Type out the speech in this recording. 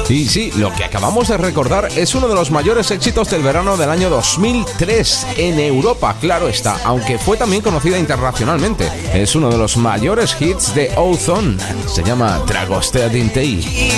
Y sí, lo que acabamos de recordar es uno de los mayores éxitos del verano del año 2003 en Europa, claro está, aunque fue también conocida internacionalmente. Es uno de los mayores hits de Ozone. Se llama Dragostea Dintei.